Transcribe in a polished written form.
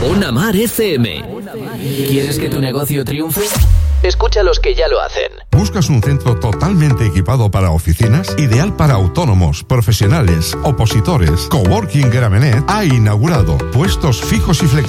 Ona Mar FM. ¿Quieres que tu negocio triunfe? Escucha a los que ya lo hacen. ¿Buscas un centro totalmente equipado para oficinas? Ideal para autónomos, profesionales, opositores. Coworking Gramenet ha inaugurado puestos fijos y flexibles